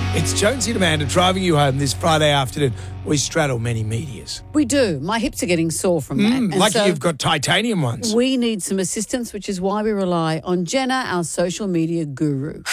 It's Jonesy and Amanda driving you home this Friday afternoon. We straddle many medias. We do. My hips are getting sore from that. And Lucky so you've got titanium ones. we need some assistance, which is why we rely on Jenna, our social media guru.